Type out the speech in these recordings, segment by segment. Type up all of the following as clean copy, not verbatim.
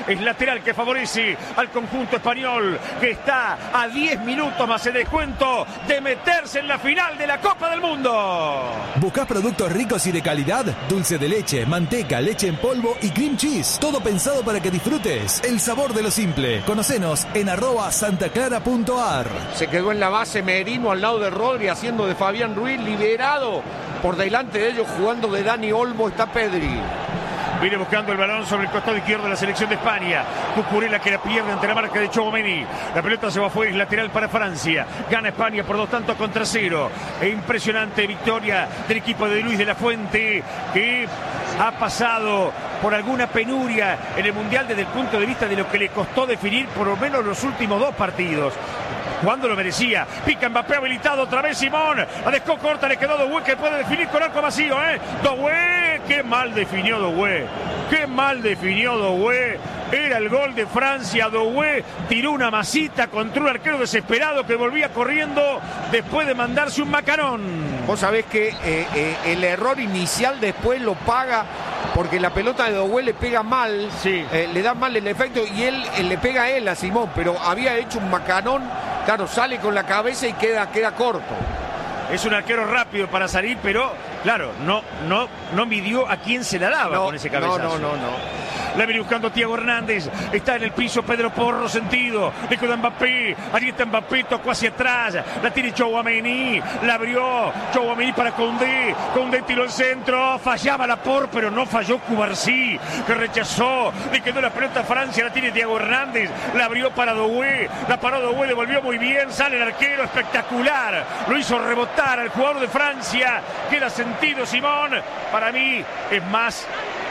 Es lateral que favorece al conjunto español, que está a 10 minutos más de descuento de meterse en la final de la Copa del Mundo. ¿Buscás productos ricos y de calidad? Dulce de leche, manteca, leche en polvo y cream cheese. Todo pensado para que disfrutes el sabor de lo simple. Conocenos en @santaclara.ar. Se quedó en la base Merino al lado de Rodri, haciendo de Fabián Ruiz, liberado. Por delante de ellos, jugando de Dani Olmo, está Pedri. Viene buscando el balón sobre el costado izquierdo de la selección de España. Cucurella que la pierde ante la marca de Tchouaméni. La pelota se va afuera, es lateral para Francia. Gana España por 2-0 E impresionante victoria del equipo de Luis de la Fuente, que ha pasado por alguna penuria en el Mundial desde el punto de vista de lo que le costó definir por lo menos los últimos 2 partidos. Cuando lo merecía. Pica Mbappé, habilitado otra vez Simón. La dejó corta, le quedó Doué, que puede definir con arco vacío, Doué, qué mal definió Doué. Qué mal definió Doué. Era el gol de Francia. Doué tiró una masita contra un arquero desesperado que volvía corriendo después de mandarse un macarón. Vos sabés que el error inicial después lo paga, porque la pelota de Doué le pega mal, sí. Le da mal el efecto y él le pega a él, a Simón, pero había hecho un macarón. Claro, sale con la cabeza y queda corto. Es un arquero rápido para salir, pero claro, no midió a quién se la daba con ese cabezazo. No. La viene buscando Thiago Hernández. Está en el piso Pedro Porro, sentido. Le queda Mbappé. Allí está Mbappé, tocó hacia atrás. La tiene Tchouaméni. La abrió Tchouaméni para Koundé. Koundé tiró el centro. Fallaba Laporte, pero no falló Cubarsí, que rechazó. Le quedó la pelota a Francia. La tiene Thiago Hernández. La abrió para Doué. La paró Doué, devolvió muy bien. Sale el arquero, espectacular. Lo hizo rebotar al jugador de Francia. Queda sentido Simón. Para mí es más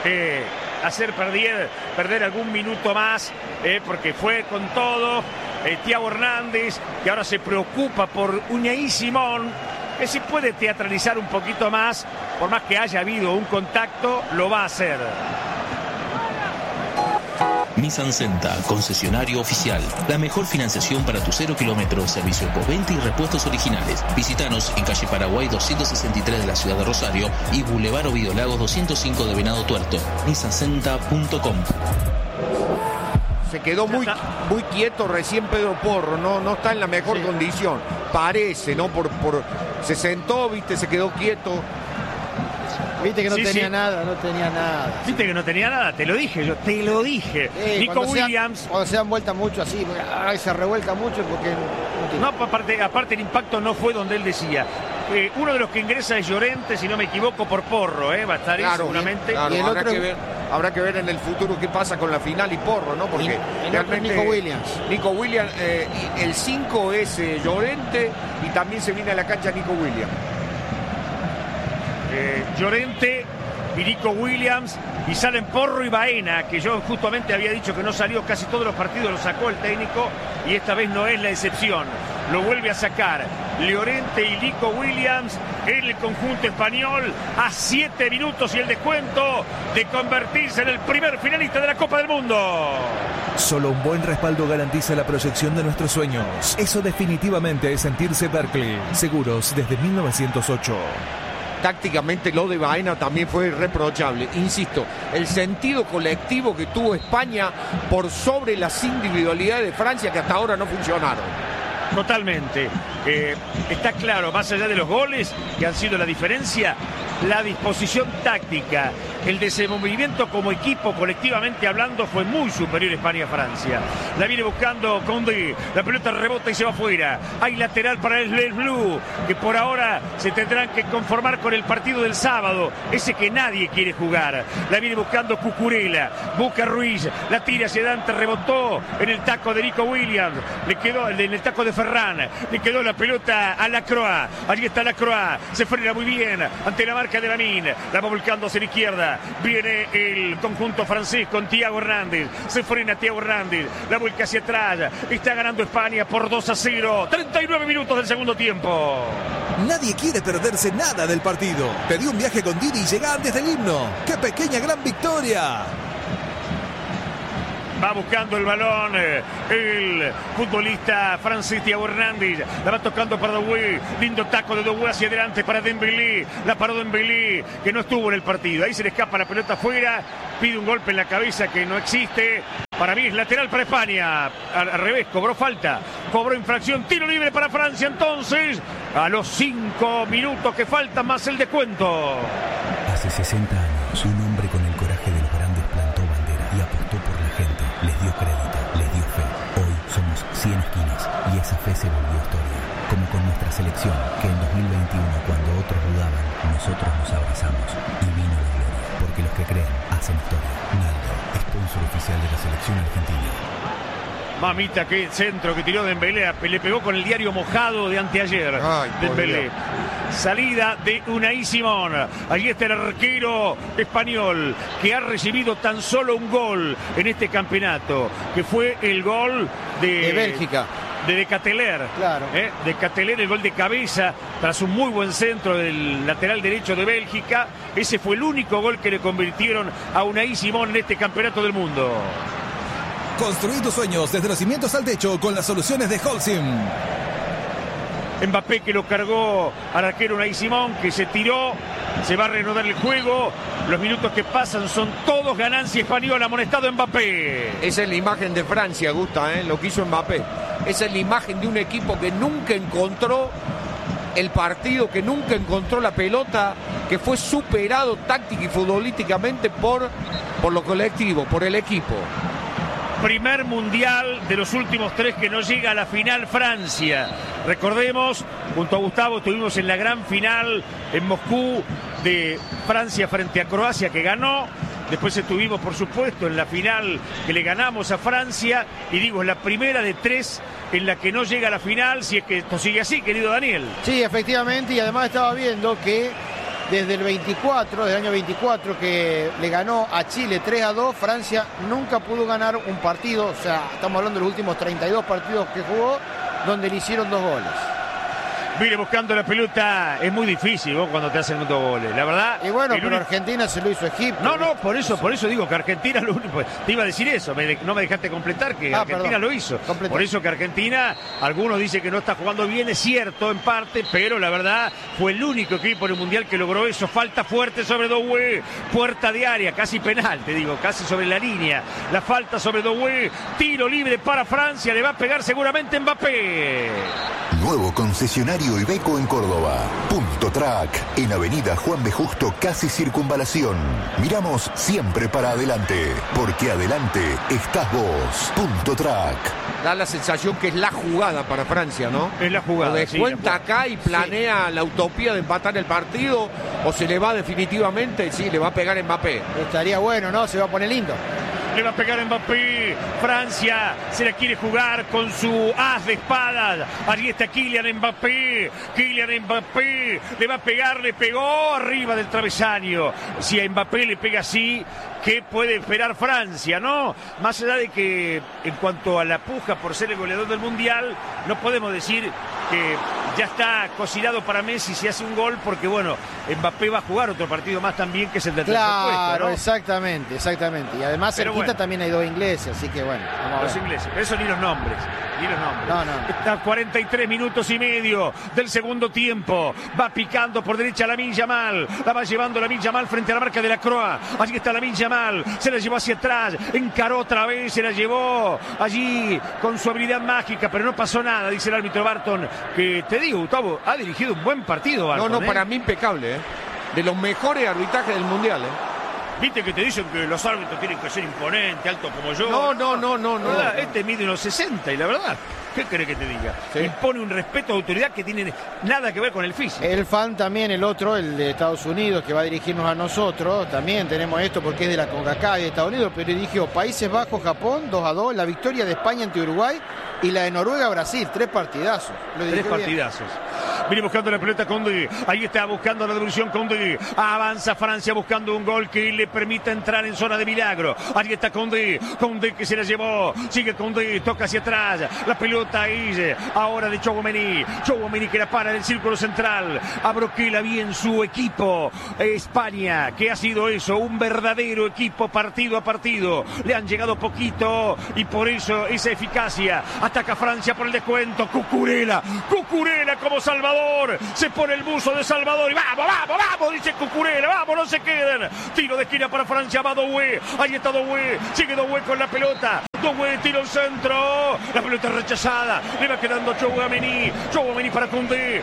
hacer perder algún minuto más, porque fue con todo. Thiago Hernández, que ahora se preocupa por Unai Simón, que si puede teatralizar un poquito más, por más que haya habido un contacto, lo va a hacer. Nissan Senta, concesionario oficial. La mejor financiación para tu 0 kilómetros, servicio postventa y repuestos originales. Visítanos en calle Paraguay 263 de la ciudad de Rosario y Boulevard Ovidio Lagos 205 de Venado Tuerto. nissancenta.com. Se quedó muy quieto recién Pedro Porro, no está en la mejor condición. Parece, ¿no? Se sentó, se quedó quieto. Viste que no tenía nada. Viste que no tenía nada, te lo dije. Nico Williams. Cuando se dan vuelta mucho así, se revuelca mucho porque... Aparte el impacto no fue donde él decía. Uno de los que ingresa es Llorente, si no me equivoco, por Porro, va a estar seguramente. Claro, y habrá que ver en el futuro qué pasa con la final y Porro, ¿no? Porque realmente Nico Williams, el 5 es Llorente y también se viene a la cancha Nico Williams. Llorente y Nico Williams, y salen Porro y Baena, que yo justamente había dicho que no salió casi todos los partidos, lo sacó el técnico y esta vez no es la excepción, lo vuelve a sacar Llorente y Nico Williams en el conjunto español a 7 minutos y el descuento de convertirse en el primer finalista de la Copa del Mundo. Solo un buen respaldo garantiza la proyección de nuestros sueños. Eso definitivamente es sentirse Berkeley. Seguros desde 1908. Tácticamente lo de Baena también fue irreprochable. Insisto, el sentido colectivo que tuvo España por sobre las individualidades de Francia, que hasta ahora no funcionaron. Totalmente. Está claro, más allá de los goles que han sido la diferencia, la disposición táctica, el desenvolvimiento como equipo, colectivamente hablando, fue muy superior España a Francia. La viene buscando Koundé, la pelota rebota y se va afuera. Hay lateral para el Les Blue, que por ahora se tendrán que conformar con el partido del sábado, ese que nadie quiere jugar. La viene buscando Cucurella, busca Ruiz, la tira hacia adelante, rebotó en el taco de Nico Williams, le quedó en el taco de Ferran, le quedó la pelota a Lacroix. Allí está Lacroix, se frena muy bien ante la marca de Lamin, la va volcando hacia la izquierda. Viene el conjunto francés con Thiago Hernández, se frena Thiago Hernández, la vuelca hacia atrás, está ganando España por 2-0, 39 minutos del segundo tiempo. Nadie quiere perderse nada del partido. Pedí un viaje con Didi y llega antes del himno. ¡Qué pequeña gran victoria! Va buscando el balón el futbolista Francis Thiago Hernández. La va tocando para Doué. Lindo taco de Doué hacia adelante para Dembélé. La paró Dembélé, que no estuvo en el partido. Ahí se le escapa la pelota afuera. Pide un golpe en la cabeza que no existe. Para mí es lateral para España. Al revés, cobró falta. Cobró infracción. Tiro libre para Francia entonces. A los 5 minutos que faltan más el descuento. Hace 60 años, un hombre con el coraje de los grandes plantó bandera y apostó por la gente. Les dio crédito, les dio fe. Hoy somos 100 esquinas y esa fe se volvió historia. Como con nuestra selección, que en 2021, cuando otros dudaban, nosotros nos abrazamos y vino la gloria. Porque los que creen hacen historia. Naldo, sponsor oficial de la selección argentina. Mamita, qué centro que tiró Dembélé. Le pegó con el diario mojado de anteayer. Dembélé. Salida de Unai Simón. Allí está el arquero español que ha recibido tan solo un gol en este campeonato, que fue el gol de Bélgica. De Cateler. Claro. De Cateler, el gol de cabeza tras un muy buen centro del lateral derecho de Bélgica. Ese fue el único gol que le convirtieron a Unai Simón en este campeonato del mundo. Construí tus sueños desde los cimientos al techo con las soluciones de Holcim. Mbappé, que lo cargó al arquero Unai Simón, que se tiró, se va a reanudar el juego. Los minutos que pasan son todos ganancia española. Amonestado Mbappé. Esa es la imagen de Francia, Gusta, lo que hizo Mbappé. Esa es la imagen de un equipo que nunca encontró el partido, que nunca encontró la pelota, que fue superado táctica y futbolísticamente por lo colectivo, por el equipo. Primer mundial de los últimos 3 que no llega a la final Francia. Recordemos, junto a Gustavo estuvimos en la gran final en Moscú de Francia frente a Croacia, que ganó. Después estuvimos, por supuesto, en la final que le ganamos a Francia. Y digo, es la primera de 3 en la que no llega a la final, si es que esto sigue así, querido Daniel. Sí, efectivamente, y además estaba viendo que desde el año 24 que le ganó a Chile 3-2, Francia nunca pudo ganar un partido, o sea, estamos hablando de los últimos 32 partidos que jugó, donde le hicieron 2 goles. Mire, buscando la pelota es muy difícil vos cuando te hacen 2 goles, la verdad. Y bueno, pero Argentina se lo hizo a Egipto. No, por eso digo que Argentina lo único. Te iba a decir eso, no me dejaste completar que Argentina perdón. Lo hizo. Completar. Por eso que Argentina, algunos dicen que no está jugando bien, es cierto en parte, pero la verdad fue el único equipo en el Mundial que logró eso. Falta fuerte sobre Doué, puerta de área, casi penal, te digo, casi sobre la línea. La falta sobre Doué, tiro libre para Francia, le va a pegar seguramente Mbappé. Nuevo concesionario Iveco en Córdoba. Punto Track, en Avenida Juan B. Justo, casi Circunvalación. Miramos siempre para adelante, porque adelante estás vos. Punto Track. Da la sensación que es la jugada para Francia, ¿no? Es la jugada. O descuenta acá y planea la utopía de empatar el partido, o se le va definitivamente, sí, le va a pegar Mbappé. Estaría bueno, ¿no? Se va a poner lindo. Le va a pegar Mbappé. Francia se la quiere jugar con su as de espadas. Allí está Kylian Mbappé. Kylian Mbappé le va a pegar, le pegó arriba del travesaño. Si a Mbappé le pega así, ¿qué puede esperar Francia, no? Más allá de que en cuanto a la puja por ser el goleador del Mundial, no podemos decir que ya está cocinado para Messi si hace un gol, porque bueno, Mbappé va a jugar otro partido más también, que es el del tercer puesto, ¿no? Exactamente. Y además cerquita también hay 2 ingleses, así que bueno. Los ingleses, pero eso ni los nombres. No. Está 43 minutos y medio del segundo tiempo. Va picando por derecha Lamine Yamal. La va llevando Lamine Yamal frente a la marca de la Croa. Allí está Lamine Yamal. Se la llevó hacia atrás. Encaró otra vez. Se la llevó allí con su habilidad mágica. Pero no pasó nada, dice el árbitro Barton. Que te digo, Gustavo, ha dirigido un buen partido, Barton. Para mí impecable, de los mejores arbitrajes del Mundial, Viste que te dicen que los árbitros tienen que ser imponentes, altos como yo. No. Este mide unos 60 y la verdad, ¿qué querés que te diga? Sí. Impone un respeto a autoridad que tiene nada que ver con el físico. El fan también, el otro, el de Estados Unidos, que va a dirigirnos a nosotros, también tenemos esto porque es de la CONCACAF y de Estados Unidos, pero dirigió Países Bajos, Japón, 2-2, la victoria de España ante Uruguay y la de Noruega-Brasil, 3 partidazos. 3 partidazos. Viene buscando la pelota Koundé. Ahí está buscando la devolución Koundé. Avanza Francia buscando un gol que le permita entrar en zona de milagro. Ahí está Koundé. Koundé que se la llevó. Sigue Koundé. Toca hacia atrás. La pelota ahí. Ahora de Tchouaméni. Tchouaméni que la para en el círculo central. Abroquela bien su equipo. España, que ha sido eso, un verdadero equipo partido a partido. Le han llegado poquito y por eso esa eficacia. Ataca Francia por el descuento. Cucurella como Salvador. Se pone el buzo de Salvador y vamos, dice Cucurella, vamos, no se queden. Tiro de esquina para Francia, va Doué. Ahí está Doué, sigue Doué con la pelota. Doué, tiro al centro. La pelota rechazada. Le va quedando Tchouaméni para Koundé.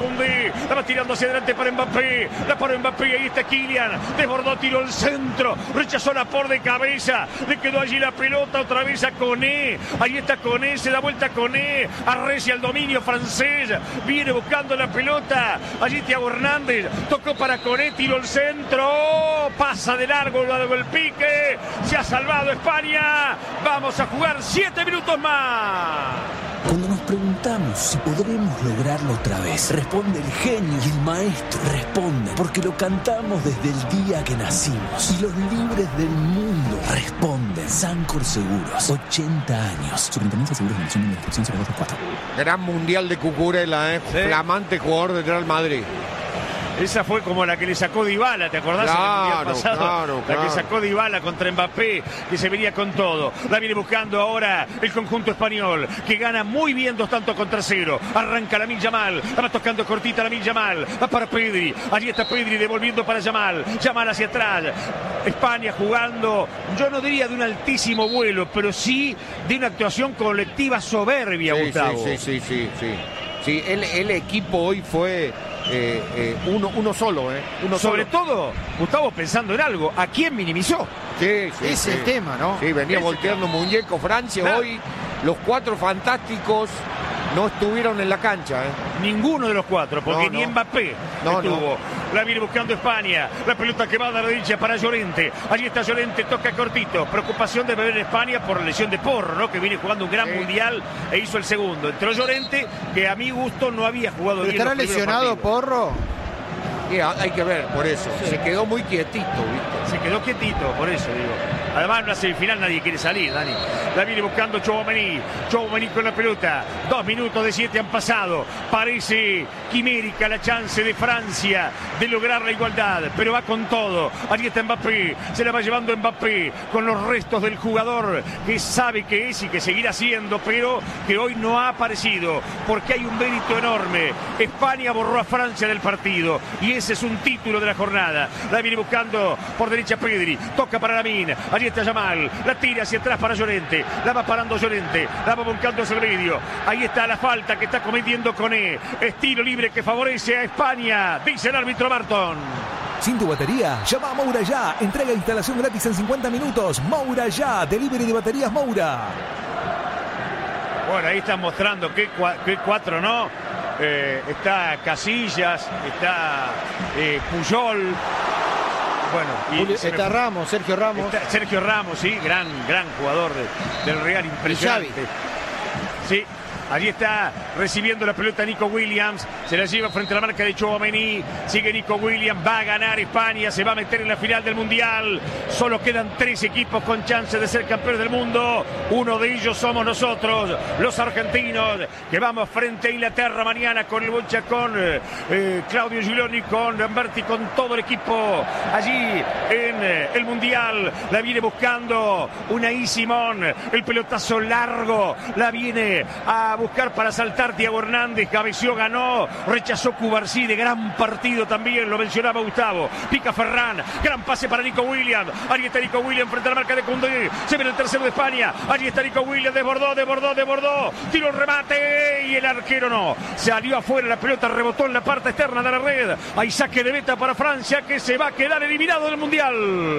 La va tirando hacia adelante para Mbappé. La para Mbappé, ahí está Kylian. Desbordó, tiro al centro. Rechazó la por de cabeza. Le quedó allí la pelota otra vez a Koné. Ahí está Koné, se da vuelta Koné. Arrecia el dominio francés. Viene buscando la pelota. Allí Thiago Hernández. Tocó para Koné, tiro al centro. Pasa de largo el pique. Se ha salvado España. Vamos a jugar 7 minutos más. Cuando nos preguntamos si podremos lograrlo otra vez, responde el genio y el maestro. Responde porque lo cantamos desde el día que nacimos. Y los libres del mundo responden. Sancor Seguros, 80 años. Superintendencia de Seguros de Nación de Inscripción 0224. Gran mundial de Cucurella, Sí. Flamante jugador del Real Madrid. Esa fue como la que le sacó Dybala, ¿te acordás? Claro, en el mundial pasado? claro. La que sacó Dybala contra Mbappé, que se venía con todo. La viene buscando ahora el conjunto español, que gana muy bien 2-0. Arranca Lamine Yamal, la va tocando cortita Lamine Yamal, va para Pedri. Allí está Pedri devolviendo para Yamal. Yamal hacia atrás. España jugando, yo no diría de un altísimo vuelo, pero sí de una actuación colectiva soberbia, Gustavo. Sí. Sí, el equipo hoy fue uno solo, Uno Sobre solo. todo, Gustavo, pensando en algo, ¿a quién minimizó? Sí, Ese es el tema, ¿no? Sí, venía volteando muñeco Francia. Claro. Hoy los 4 fantásticos no estuvieron en la cancha, Ninguno de los 4, porque No, ni no. Mbappé No, estuvo. La viene buscando España. La pelota que va a la derecha para Llorente. Allí está Llorente, toca cortito. Preocupación de beber España por la lesión de Porro, ¿no? Que viene jugando un gran Sí. mundial e hizo el segundo. Entró Llorente, que a mi gusto no había jugado ¿Pero bien. estará los primeros lesionado partidos. Porro? Hay que ver, por eso. Se quedó muy quietito, ¿viste? Se quedó quietito, por eso digo. Además, en la semifinal nadie quiere salir, Dani. La viene buscando Tchouaméni. Tchouaméni con la pelota. 2 minutos de 7 han pasado. Parece quimérica la chance de Francia de lograr la igualdad, pero va con todo. Allí está Mbappé. Se la va llevando Mbappé con los restos del jugador que sabe que es y que seguirá siendo, pero que hoy no ha aparecido porque hay un mérito enorme. España borró a Francia del partido y ese es un título de la jornada. La viene buscando por derecha Pedri. Toca para Lamine. Allí está Yamal. La tira hacia atrás para Llorente. La va parando Llorente. La va buscando hacia el medio. Ahí está la falta que está cometiendo Koné. Estilo libre que favorece a España, dice el árbitro Barton. Sin tu batería, llama a Moura ya. Entrega e instalación gratis en 50 minutos. Moura ya. Delivery de baterías Moura. Bueno, ahí están mostrando que 4 no. Está Casillas, está Puyol. Bueno, y Está Ramos, Sergio Ramos. está Sergio Ramos, sí, gran jugador del Real, impresionante. Sí. Allí está recibiendo la pelota Nico Williams. Se la lleva frente a la marca de Tchouaméni. Sigue Nico Williams. Va a ganar España. Se va a meter en la final del Mundial. Solo quedan 3 equipos con chance de ser campeones del mundo. Uno de ellos somos nosotros, los argentinos, que vamos frente a Inglaterra mañana con el Bocha, con Claudio Giuliani, con Lamberti, con todo el equipo allí en el Mundial. La viene buscando Unai Simón. El pelotazo largo. La viene a buscar para saltar Thiago Hernández. Cabeció, ganó, rechazó Cubarsí, de gran partido también, lo mencionaba Gustavo. Pica Ferran, gran pase para Nico Williams. Allí está Nico Williams frente a la marca de Koundé. Se viene el tercero de España. Allí está Nico Williams, desbordó. Tiro, remate y el arquero no. Salió afuera, la pelota rebotó en la parte externa de la red. Hay saque de meta para Francia, que se va a quedar eliminado del Mundial.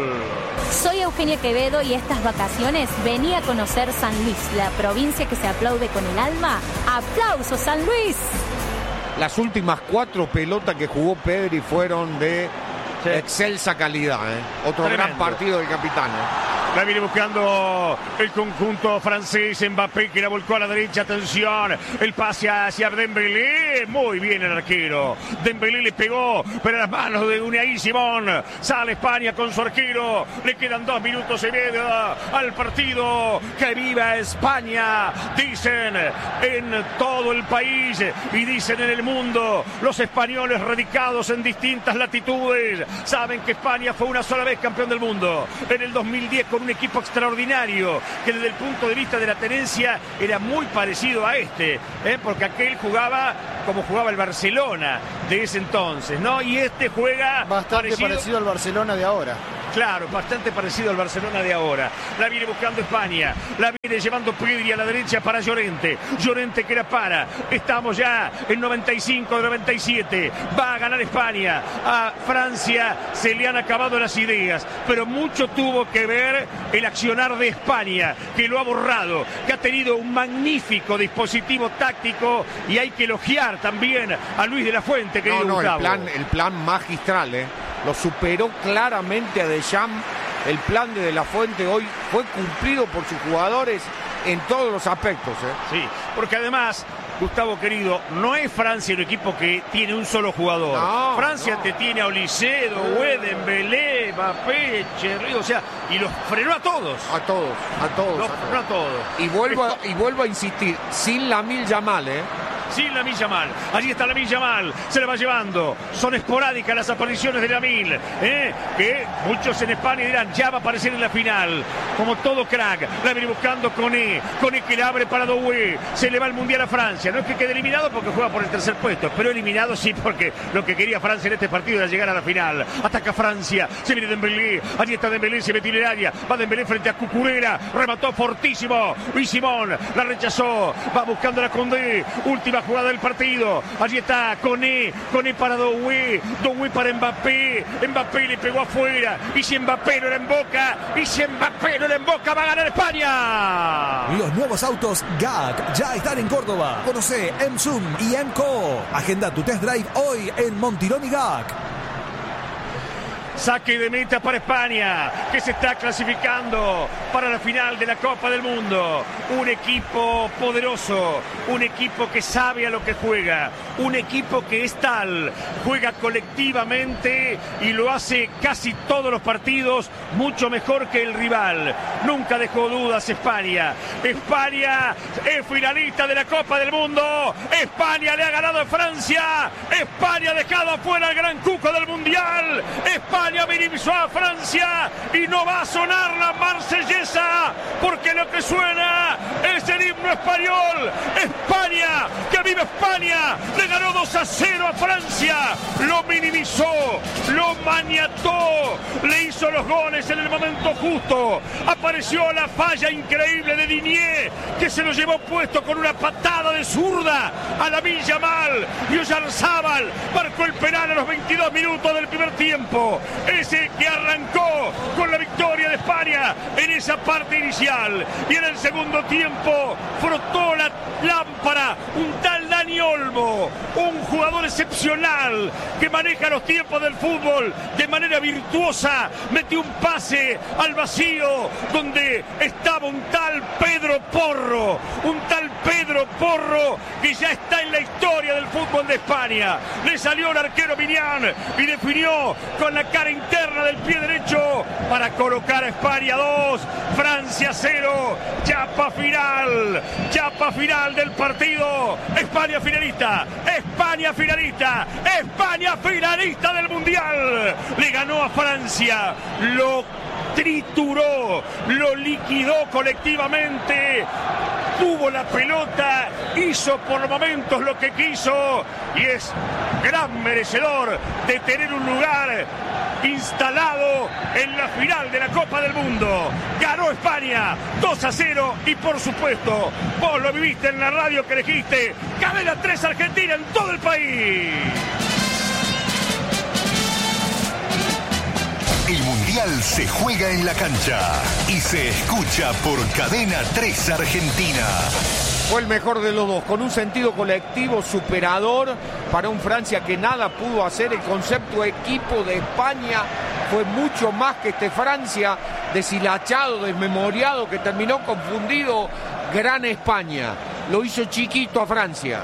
Soy Eugenia Quevedo y estas vacaciones vení a conocer San Luis, la provincia que se aplaude con el alma. ¡Aplausos, San Luis! Las últimas 4 pelotas que jugó Pedri fueron de Sí. excelsa calidad, Otro Tremendo. gran partido del capitán, La viene buscando el conjunto francés. Mbappé que la volcó a la derecha. Atención. El pase hacia Dembélé. Muy bien el arquero. Dembélé le pegó, pero a las manos de Unai Simón. Sale España con su arquero. Le quedan 2 minutos y medio al partido. ¡Que viva España! Dicen en todo el país y dicen en el mundo los españoles radicados en distintas latitudes. Saben que España fue una sola vez campeón del mundo. En el 2010 con un equipo extraordinario que desde el punto de vista de la tenencia era muy parecido a este, porque aquel jugaba como jugaba el Barcelona de ese entonces, ¿no? Y este juega bastante parecido al Barcelona de ahora. Claro, bastante parecido al Barcelona de ahora. La viene buscando España. La viene llevando Pedri a la derecha para Llorente. Llorente que la para. Estamos ya en 95-97. Va a ganar España. A Francia se le han acabado las ideas. Pero mucho tuvo que ver el accionar de España, que lo ha borrado, que ha tenido un magnífico dispositivo táctico. Y hay que elogiar también a Luis de la Fuente, querido Gustavo. El plan magistral, lo superó claramente a Deschamps. El plan de la Fuente hoy fue cumplido por sus jugadores en todos los aspectos. Sí, porque además, Gustavo querido, no es Francia un equipo que tiene un solo jugador. No, Francia te tiene a Olicedo, Dembélé, Mbappé, Cherry, o sea, y los frenó a todos. A todos. Los frenó a todos. Y vuelvo a insistir, sin Lamine Yamal, Sin Lamine Yamal. Allí está Lamine Yamal. Se le va llevando. Son esporádicas las apariciones de Lamine. Que muchos en España dirán, ya va a aparecer en la final. Como todo crack. La viene buscando Koné. Koné que le abre para Doué. Se le va el Mundial a Francia. No es que quede eliminado porque juega por el tercer puesto. Pero eliminado sí porque lo que quería Francia en este partido era llegar a la final. Ataca Francia. Se viene Dembélé. Allí está Dembélé. Se metió en el área. Va Dembélé frente a Cucurella. Remató fortísimo. Luis Simón la rechazó. Va buscando la Condé. Última jugada del partido. Allí está Koné para Doué para Mbappé. Mbappé le pegó afuera. Y si Mbappé no la emboca, va a ganar España. Los nuevos autos GAC ya están en Córdoba. Conoce Emsum y Emco. Agenda tu test drive hoy en Montirón y GAC. Saque de meta para España, que se está clasificando para la final de la Copa del Mundo. Un equipo poderoso, un equipo que sabe a lo que juega, un equipo que es tal, juega colectivamente y lo hace casi todos los partidos mucho mejor que el rival. Nunca dejó dudas España. España es finalista de la Copa del Mundo. España le ha ganado a Francia. España ha dejado afuera al gran cuco del Mundial. España minimizó a Francia y no va a sonar la marsellesa porque lo que suena es el himno español. España, que vive España, le ganó 2-0 a Francia, lo minimizó, lo maniató, le hizo los goles en el momento justo. Apareció la falla increíble de Digne, que se lo llevó puesto con una patada de zurda a Lamine Yamal, y Oyarzábal marcó el penal a los 22 minutos del primer tiempo. Ese que arrancó con la victoria de España en esa parte inicial. Y en el segundo tiempo frotó la lámpara un tal Dani Olmo, un jugador excepcional que maneja los tiempos del fútbol de manera virtuosa. Metió un pase al vacío donde estaba un tal Pedro Porro, que ya está en la historia del fútbol de España. Le salió el arquero Mignan y definió con la cara interna del pie derecho para colocar a España 2, Francia 0, chapa final del partido. España finalista del Mundial. Le ganó a Francia, lo trituró, lo liquidó colectivamente. Tuvo la pelota, hizo por momentos lo que quiso y es gran merecedor de tener un lugar instalado en la final de la Copa del Mundo. Ganó España 2-0 y por supuesto vos lo viviste en la radio que elegiste. Cadena 3 Argentina en todo el país. El Mundial se juega en la cancha y se escucha por Cadena 3 Argentina. Fue el mejor de los dos, con un sentido colectivo superador para un Francia que nada pudo hacer. El concepto equipo de España fue mucho más que este Francia deshilachado, desmemoriado, que terminó confundido. Gran España. Lo hizo chiquito a Francia.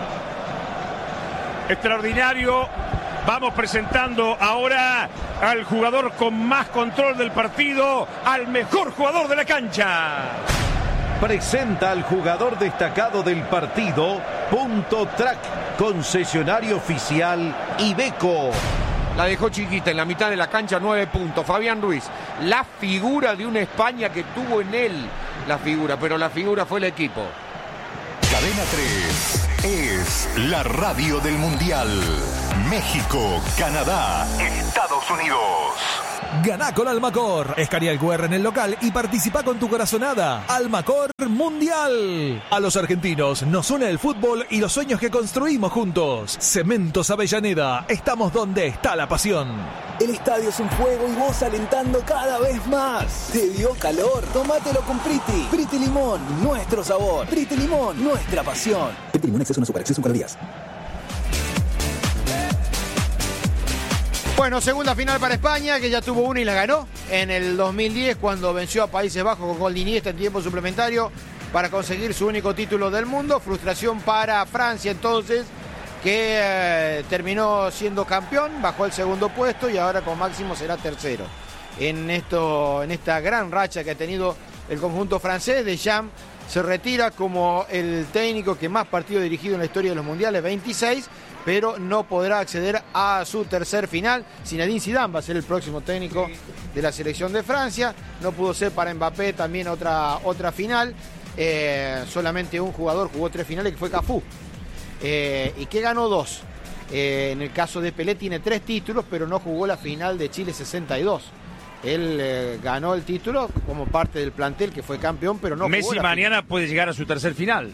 Extraordinario. Vamos presentando ahora al jugador con más control del partido, al mejor jugador de la cancha. Presenta al jugador destacado del partido, Punto Track, concesionario oficial Iveco. La dejó chiquita en la mitad de la cancha, 9 puntos. Fabián Ruiz, la figura de una España que tuvo en él la figura, pero la figura fue el equipo. Cadena 3 es la radio del Mundial. México, Canadá, Estados Unidos. Ganá con Almacor. Escanea el QR en el local y participa con tu corazonada. Almacor Mundial. A los argentinos nos une el fútbol y los sueños que construimos juntos. Cementos Avellaneda. Estamos donde está la pasión. El estadio es un juego y vos alentando cada vez más. ¿Te dio calor? Tómatelo con Priti. Priti Limón, nuestro sabor. Priti Limón, nuestra pasión. Priti Limón exceso no supera, exceso en calorías. Bueno, segunda final para España, que ya tuvo una y la ganó en el 2010 cuando venció a Países Bajos con gol de Iniesta en tiempo suplementario para conseguir su único título del mundo. Frustración para Francia entonces, que terminó siendo campeón, bajó al segundo puesto y ahora con máximo será tercero. En esta gran racha que ha tenido el conjunto francés, Deschamps se retira como el técnico que más partidos ha dirigido en la historia de los mundiales, 26, pero no podrá acceder a su tercer final. Zinedine Zidane va a ser el próximo técnico de la selección de Francia. No pudo ser para Mbappé también otra final. Solamente un jugador jugó 3 finales, que fue Cafú. Y que ganó 2. En el caso de Pelé tiene 3 títulos, pero no jugó la final de Chile 62. Él ganó el título como parte del plantel que fue campeón, pero no jugó Messi mañana puede llegar a su tercer final.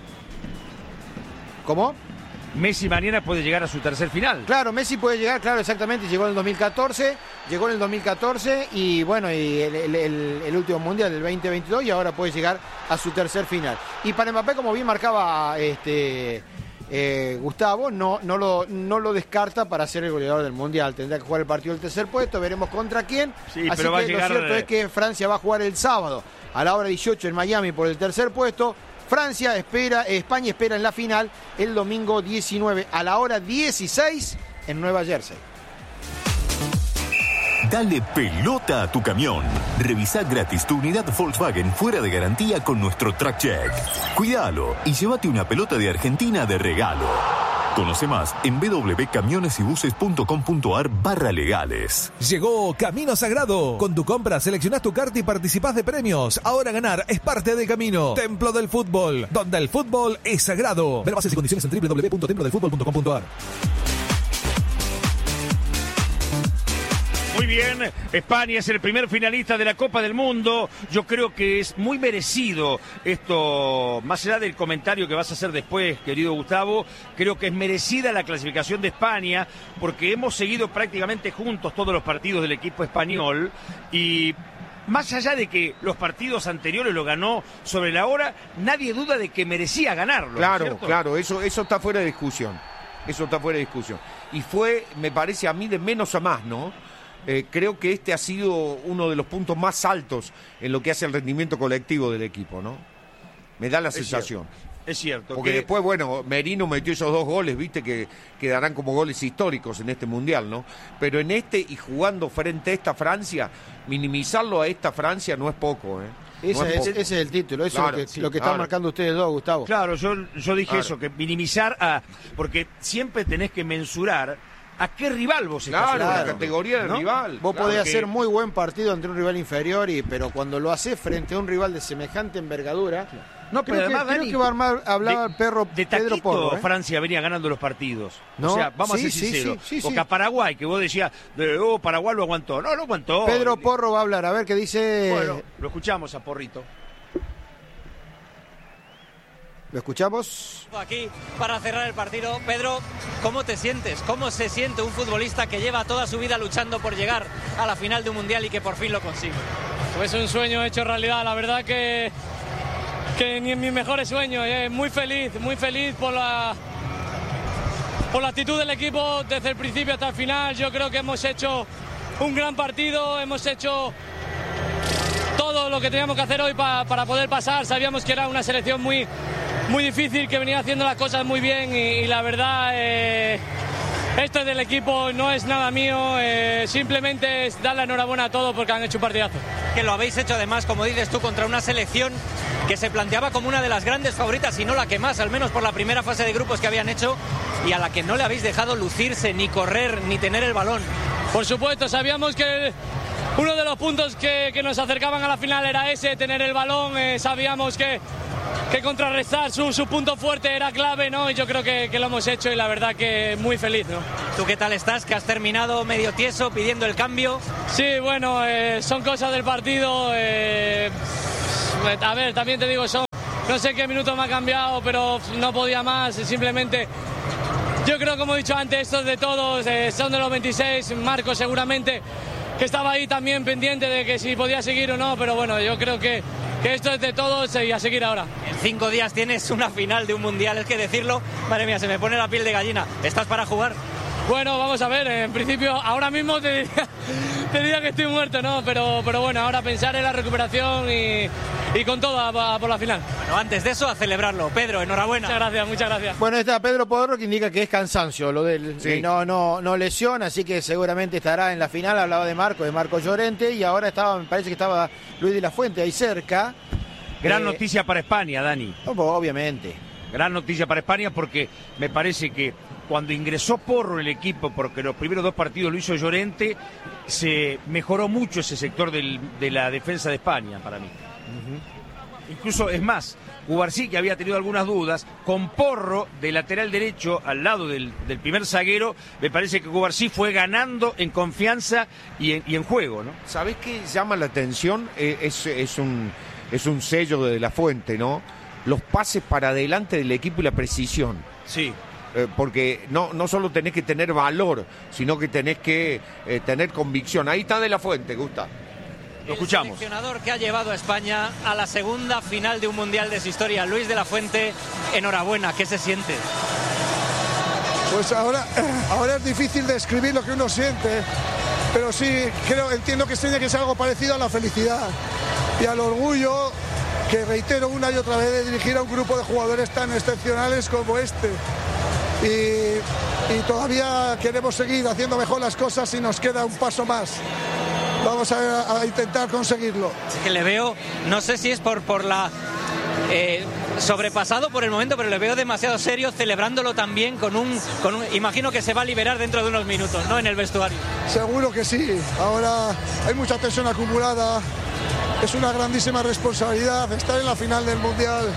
¿Cómo? Messi mañana puede llegar a su tercer final. Claro, Messi puede llegar, claro, exactamente. Llegó en el 2014 y bueno, y el último mundial del 2022 y ahora puede llegar a su tercer final. Y para Mbappé, como bien marcaba Gustavo, no lo descarta para ser el goleador del mundial. Tendrá que jugar el partido del tercer puesto, veremos contra quién. Sí, así pero va que a llegar... lo cierto es que Francia va a jugar el sábado a la hora 18 en Miami por el tercer puesto. España espera en la final el domingo 19 a la hora 16 en Nueva Jersey. Dale pelota a tu camión. Revisa gratis tu unidad Volkswagen fuera de garantía con nuestro Track Check. Cuídalo y llévate una pelota de Argentina de regalo. Conoce más en www.camionesybuses.com.ar/legales. Llegó Camino Sagrado. Con tu compra seleccionás tu carta y participás de premios. Ahora ganar es parte del camino. Templo del Fútbol, donde el fútbol es sagrado. Ver bases y condiciones en www.templodelfutbol.com.ar. Muy bien, España es el primer finalista de la Copa del Mundo. Yo creo que es muy merecido esto, más allá del comentario que vas a hacer después, querido Gustavo. Creo que es merecida la clasificación de España porque hemos seguido prácticamente juntos todos los partidos del equipo español y más allá de que los partidos anteriores lo ganó sobre la hora, nadie duda de que merecía ganarlo. Claro, ¿cierto? claro, eso está fuera de discusión. Eso está fuera de discusión. Y fue, me parece a mí, de menos a más, ¿no? Creo que este ha sido uno de los puntos más altos en lo que hace el rendimiento colectivo del equipo, ¿no? Me da la sensación. Es cierto. Porque después, bueno, Merino metió esos 2 goles, viste, que quedarán como goles históricos en este Mundial, ¿no? Pero en este, y jugando frente a esta Francia, minimizarlo a esta Francia no es poco, ¿eh? Ese es el título, eso Claro, es lo que están marcando ustedes dos, Gustavo. Claro, yo dije Claro. eso, que minimizar porque siempre tenés que mensurar a qué rival vos estás Claro, la jugando, categoría del ¿no? rival. Vos Claro, podés que- hacer muy buen partido ante un rival inferior, pero cuando lo haces frente a un rival de semejante envergadura, No, pero creo además, que Dani, va a hablaba el perro de Pedro taquito Porro. Francia venía ganando los partidos. ¿No? O sea, vamos Sí, a ser sí, sinceros. sí, sí, Porque sí. a Paraguay, que vos decías, Paraguay lo aguantó. No, lo aguantó. Pedro Porro va a hablar, a ver qué dice. Bueno, lo escuchamos a Porrito. ¿Lo escuchamos? Aquí para cerrar el partido. Pedro, ¿cómo te sientes? ¿Cómo se siente un futbolista que lleva toda su vida luchando por llegar a la final de un mundial y que por fin lo consigue? Pues un sueño hecho realidad, la verdad que ni en mis mejores sueños. Muy feliz por la actitud del equipo desde el principio hasta el final. Yo creo que hemos hecho un gran partido, hemos hecho todo lo que teníamos que hacer hoy para poder pasar. Sabíamos que era una selección muy, muy difícil, que venía haciendo las cosas muy bien y la verdad, esto es del equipo, no es nada mío, simplemente es dar la enhorabuena a todos porque han hecho un partidazo. Que lo habéis hecho además, como dices tú, contra una selección que se planteaba como una de las grandes favoritas y no la que más, al menos por la primera fase de grupos que habían hecho, y a la que no le habéis dejado lucirse, ni correr, ni tener el balón. Por supuesto, sabíamos que uno de los puntos que nos acercaban a la final era ese, tener el balón, sabíamos que contrarrestar su punto fuerte era clave, ¿no? Y yo creo que lo hemos hecho y la verdad que muy feliz, ¿no? ¿Tú qué tal estás? Que has terminado medio tieso pidiendo el cambio. Sí, bueno, son cosas del partido. A ver, también te digo, no sé qué minuto me ha cambiado, pero no podía más, simplemente. Yo creo, como he dicho antes, esto es de todos, son de los 26, Marco seguramente, que estaba ahí también pendiente de que si podía seguir o no, pero bueno, yo creo que esto es de todos y a seguir ahora. En 5 días tienes una final de un mundial, es que decirlo, madre mía, se me pone la piel de gallina. ¿Estás para jugar? Bueno, vamos a ver, en principio ahora mismo te diría que estoy muerto, ¿no? Pero bueno, ahora pensar en la recuperación y con todo por la final. Bueno, antes de eso, a celebrarlo. Pedro, enhorabuena. Muchas gracias. Bueno, está Pedro Porro, que indica que es cansancio lo del sí. no lesión, así que seguramente estará en la final. Hablaba de Marco Llorente, y ahora me parece que estaba Luis de la Fuente ahí cerca. Gran noticia para España, Dani. Obviamente. Gran noticia para España porque me parece que cuando ingresó Porro en el equipo, porque los primeros 2 partidos lo hizo Llorente, se mejoró mucho ese sector de la defensa de España para mí. Incluso, es más, Cubarsí, que había tenido algunas dudas, con Porro de lateral derecho al lado del primer zaguero, me parece que Cubarsí fue ganando en confianza y en juego, ¿no? ¿Sabés qué llama la atención? Es un sello de la Fuente, ¿no? Los pases para adelante del equipo y la precisión. Sí. Porque no solo tenés que tener valor, sino que tenés que tener convicción. Ahí está de la Fuente, Gusta. Lo escuchamos. El seleccionador que ha llevado a España a la segunda final de un mundial de su historia, Luis de la Fuente, enhorabuena. ¿Qué se siente? Pues ahora es difícil describir lo que uno siente, pero sí entiendo que tiene que ser algo parecido a la felicidad y al orgullo, que reitero una y otra vez, de dirigir a un grupo de jugadores tan excepcionales como este. Y todavía queremos seguir haciendo mejor las cosas y nos queda un paso más. Vamos a intentar conseguirlo. Es que le veo, no sé si es por la sobrepasado por el momento, pero le veo demasiado serio, celebrándolo también con un imagino que se va a liberar dentro de unos minutos, ¿no? En el vestuario. Seguro que sí. Ahora hay mucha tensión acumulada. Es una grandísima responsabilidad estar en la final del mundial.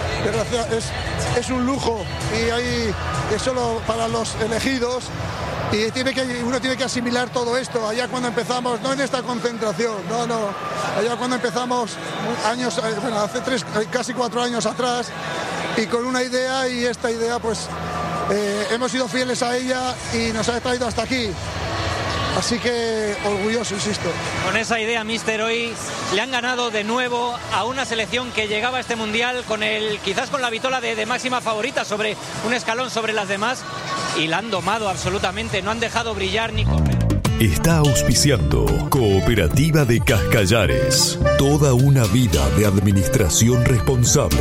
Es un lujo y es solo para los elegidos. Y uno tiene que asimilar todo esto. Allá cuando empezamos, no en esta concentración, no. Allá cuando empezamos hace casi 4 años atrás, y con una idea, y esta idea pues hemos sido fieles a ella y nos ha traído hasta aquí. Así que orgulloso, insisto. Con esa idea, míster, hoy le han ganado de nuevo a una selección que llegaba a este mundial quizás con la vitola de máxima favorita, sobre un escalón sobre las demás, y la han domado absolutamente, no han dejado brillar ni correr. Está auspiciando Cooperativa de Cascallares. Toda una vida de administración responsable.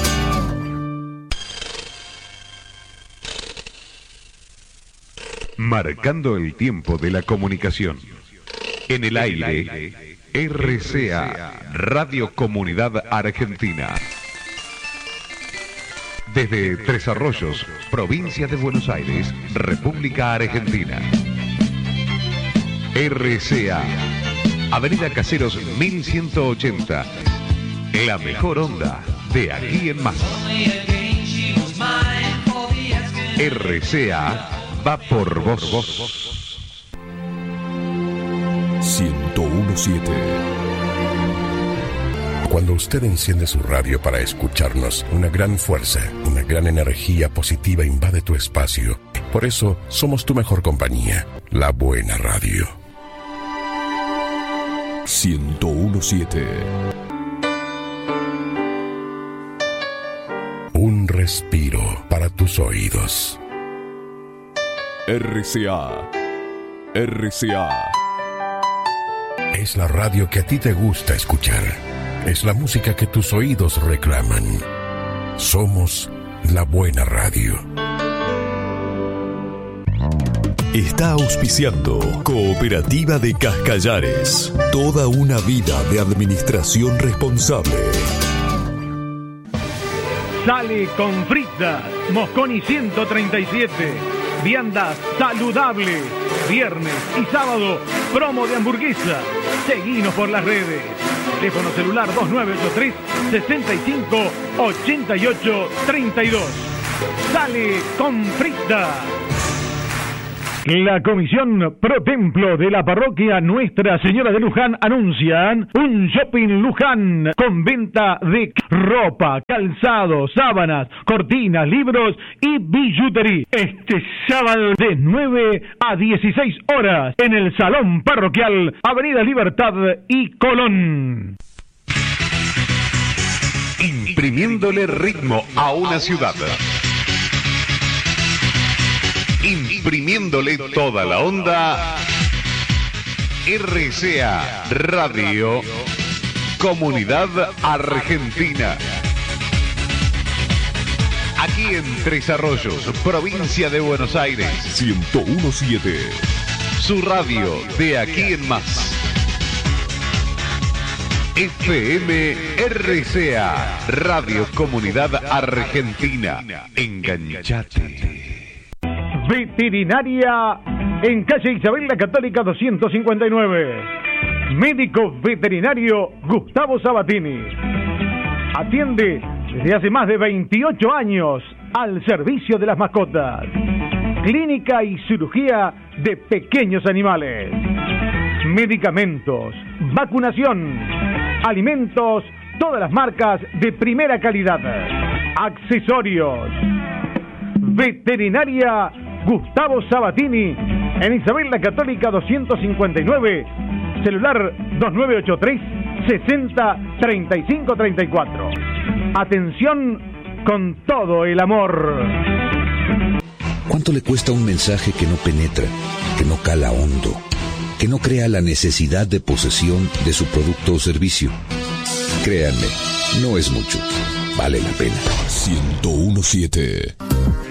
Marcando el tiempo de la comunicación. En el aire, RCA, Radio Comunidad Argentina. Desde Tres Arroyos, provincia de Buenos Aires, República Argentina. RCA, Avenida Caseros 1180. La mejor onda de aquí en más. RCA va por vos. 101.7. Cuando usted enciende su radio para escucharnos, una gran fuerza, una gran energía positiva invade tu espacio. Por eso, somos tu mejor compañía, la buena radio. 101.7. Un respiro para tus oídos. RCA. RCA. es la radio que a ti te gusta escuchar. Es la música que tus oídos reclaman. Somos la buena radio. Está auspiciando Cooperativa de Cascallares. Toda una vida de administración responsable. Sale con fritas, Mosconi 137, viandas saludables, viernes y sábado, promo de hamburguesa. Seguinos por las redes. Teléfono celular 2983 65 88 32. Sale con fritas. La Comisión Pro Templo de la Parroquia Nuestra Señora de Luján anuncian un shopping Luján con venta de ropa, calzado, sábanas, cortinas, libros y billutería. Este sábado de 9 a 16 horas en el Salón Parroquial, Avenida Libertad y Colón. Imprimiéndole ritmo a una ciudad. Imprimiéndole toda la onda. RCA Radio Comunidad Argentina. Aquí en Tres Arroyos, provincia de Buenos Aires. 101.7. Su radio de aquí en más. FM RCA Radio Comunidad Argentina. Enganchate. Veterinaria en calle Isabel la Católica 259. Médico veterinario Gustavo Sabatini. Atiende desde hace más de 28 años al servicio de las mascotas. Clínica y cirugía de pequeños animales. Medicamentos, vacunación, alimentos, todas las marcas de primera calidad. Accesorios. Veterinaria Gustavo Sabatini en Isabel la Católica 259, celular 2983 60 35 34. Atención con todo el amor. ¿Cuánto le cuesta un mensaje que no penetra, que no cala hondo, que no crea la necesidad de posesión de su producto o servicio? Créanme, no es mucho. Vale la pena. 101.7.